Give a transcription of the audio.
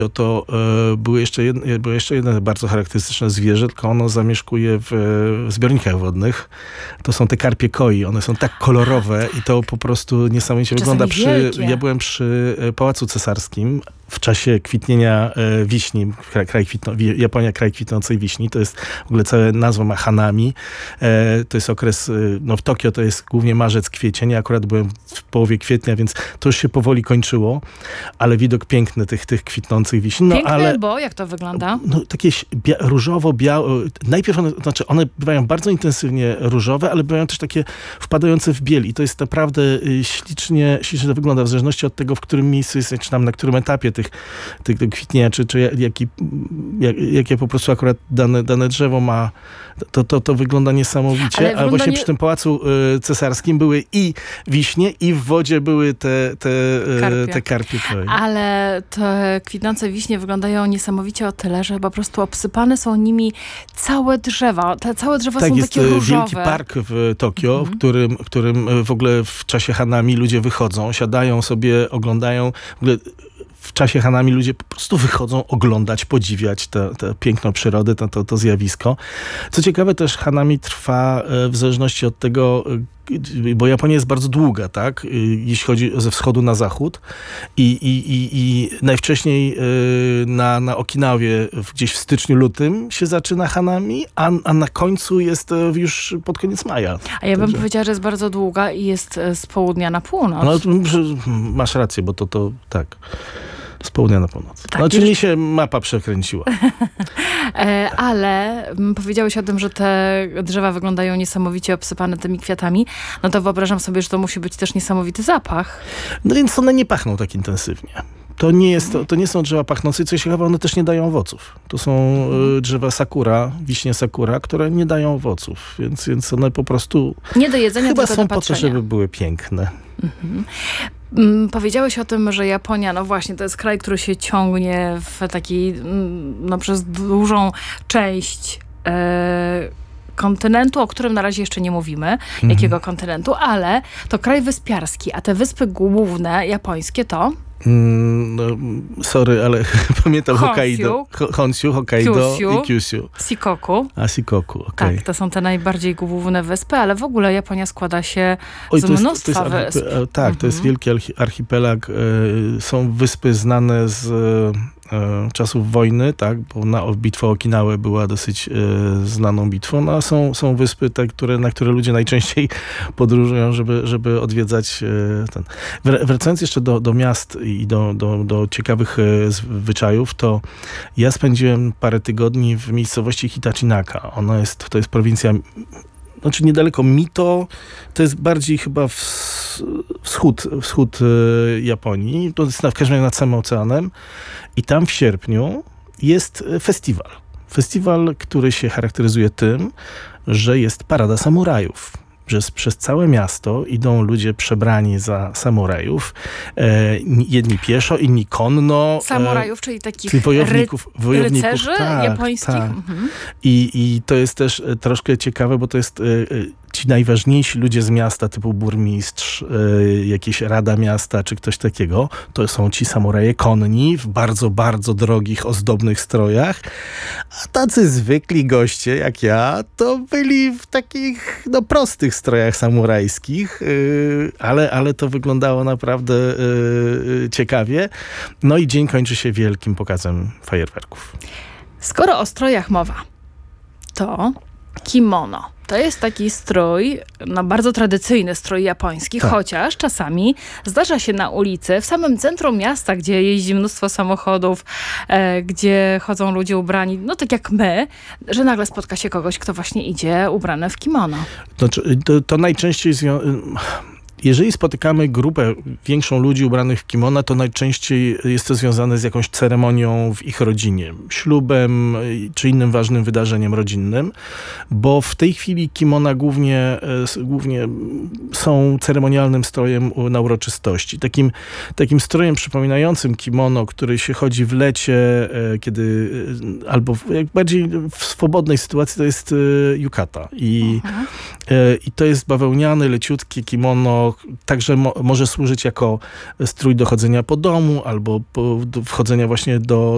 to było jeszcze jedno bardzo charakterystyczne zwierzę, tylko ono zamieszkuje w zbiornikach wodnych. To są te karpie koi. One są tak kolorowe i to po prostu niesamowicie wygląda. Ja byłem przy Pałacu Cesarskim w czasie kwitnienia wiśni, Japonia, kraj kwitnącej wiśni. To jest w ogóle cała nazwa ma Hanami. To jest okres, w Tokio to jest głównie marzec, kwiecień. Ja akurat byłem w połowie kwietnia, więc to już się powoli kończyło, ale widok piękny tych kwitnących wiśni. Piękny, bo jak to wygląda? Takie różowo-białe. Najpierw one bywają bardzo intensywnie różowe, ale bywają też takie wpadające w biel i to jest naprawdę ślicznie to wygląda w zależności od tego, w którym miejscu jest, czy tam na którym etapie tych kwitnienia, czy jakie po prostu akurat dane drzewo ma, to wygląda niesamowicie. Ale właśnie przy tym Pałacu Cesarskim były i wiśnie, i w wodzie były te karpie. Ale te kwitnące wiśnie wyglądają niesamowicie o tyle, że po prostu obsypane są nimi całe drzewa. Te całe drzewa są takie różowe. Tak, jest wielki park w Tokio, w którym w ogóle w czasie Hanami ludzie wychodzą, siadają sobie, oglądają. W ogóle w czasie Hanami ludzie po prostu wychodzą oglądać, podziwiać tę piękną przyrodę, to zjawisko. Co ciekawe, też Hanami trwa w zależności od tego, bo Japonia jest bardzo długa, tak? Jeśli chodzi ze wschodu na zachód. I najwcześniej na Okinawie gdzieś w styczniu, lutym się zaczyna Hanami, a na końcu jest już pod koniec maja. A ja bym powiedziała, że jest bardzo długa i jest z południa na północ. No, masz rację, bo to tak. Z południa na północ. Tak, znaczy mi się mapa przekręciła. Ale powiedziałeś o tym, że te drzewa wyglądają niesamowicie obsypane tymi kwiatami. No to wyobrażam sobie, że to musi być też niesamowity zapach. No więc one nie pachną tak intensywnie. To nie są drzewa pachnące, co ciekawe, one też nie dają owoców. To są drzewa sakura, wiśnie sakura, które nie dają owoców, więc one po prostu nie do jedzenia, chyba tylko są do po to, żeby były piękne. Powiedziałeś o tym, że Japonia, no właśnie, to jest kraj, który się ciągnie w takiej, przez dużą część kontynentu, o którym na razie jeszcze nie mówimy, jakiego kontynentu, ale to kraj wyspiarski, a te wyspy główne japońskie to? Sorry, ale pamiętam Honshu, Hokkaido i Kyushu. Shikoku. Shikoku, okej. Tak, to są te najbardziej główne wyspy, ale w ogóle Japonia składa się z mnóstwa wysp. Tak, to jest wielki archipelag. Są wyspy znane z czasów wojny, tak, bo bitwa o Okinawę była dosyć znaną bitwą, no, a są wyspy te, na które ludzie najczęściej podróżują, żeby odwiedzać ten. Wracając jeszcze do miast i do ciekawych zwyczajów, to ja spędziłem parę tygodni w miejscowości Hitachinaka. To jest prowincja, znaczy niedaleko Mito, to jest bardziej chyba wschód Japonii, to jest w każdym razie nad samym oceanem i tam w sierpniu jest festiwal. Festiwal, który się charakteryzuje tym, że jest parada samurajów. Przez całe miasto idą ludzie przebrani za samurajów. Jedni pieszo, inni konno. Samurajów, czyli takich wojowników rycerzy japońskich. Tak. I to jest też troszkę ciekawe, bo to jest ci najważniejsi ludzie z miasta, typu burmistrz, jakieś rada miasta, czy ktoś takiego, to są ci samuraje konni w bardzo, bardzo drogich, ozdobnych strojach. A tacy zwykli goście, jak ja, to byli w takich, prostych strojach samurajskich, ale to wyglądało naprawdę ciekawie. No i dzień kończy się wielkim pokazem fajerwerków. Skoro o strojach mowa, to kimono. To jest taki strój, bardzo tradycyjny strój japoński, chociaż czasami zdarza się na ulicy, w samym centrum miasta, gdzie jeździ mnóstwo samochodów, gdzie chodzą ludzie ubrani, tak jak my, że nagle spotka się kogoś, kto właśnie idzie ubrany w kimono. To najczęściej jeżeli spotykamy grupę większą ludzi ubranych w kimona, to najczęściej jest to związane z jakąś ceremonią w ich rodzinie, ślubem czy innym ważnym wydarzeniem rodzinnym, bo w tej chwili kimona głównie są ceremonialnym strojem na uroczystości. Takim strojem przypominającym kimono, który się chodzi w lecie, kiedy albo jak bardziej w swobodnej sytuacji, to jest yukata. I to jest bawełniane, leciutkie kimono, także może służyć jako strój do chodzenia po domu albo do wchodzenia właśnie do